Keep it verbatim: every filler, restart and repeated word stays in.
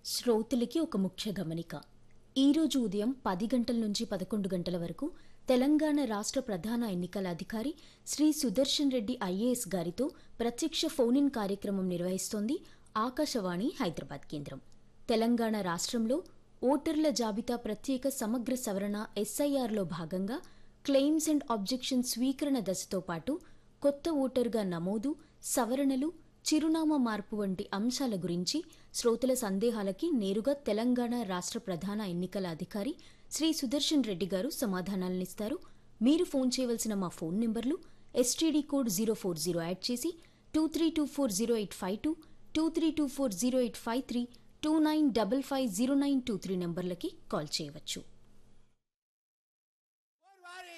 శ్రోతలకి ఒక ముఖ్య గమనిక. ఈరోజు ఉదయం పది గంటల నుంచి పదకొండు గంటల వరకు తెలంగాణ రాష్ట్ర ప్రధాన ఎన్నికల అధికారి శ్రీ సుదర్శన్ రెడ్డి ఐఏఎస్ గారితో ప్రత్యక్ష ఫోన్ ఇన్ కార్యక్రమం నిర్వహిస్తోంది ఆకాశవాణి హైదరాబాద్ కేంద్రం. తెలంగాణ రాష్ట్రంలో ఓటర్ల జాబితా ప్రత్యేక సమగ్ర సవరణ ఎస్ఐఆర్లో భాగంగా క్లెయిమ్స్ అండ్ ఆబ్జెక్షన్ స్వీకరణ దశతో పాటు కొత్త ఓటరుగా నమోదు, సవరణలు, చిరునామా మార్పు వంటి అంశాల గురించి శ్రోతల సందేహాలకి నేరుగా తెలంగాణ రాష్ట్ర ప్రధాన ఎన్నికల అధికారి శ్రీ సుదర్శన్ రెడ్డి గారు సమాధానాలనిస్తారు. మీరు ఫోన్ చేయవలసిన మా ఫోన్ నెంబర్లు STD code zero four zero add చేసి two three two four zero eight five two, two three two four zero eight five three, two nine double five zero nine two three నెంబర్లకి call చేయవచ్చు.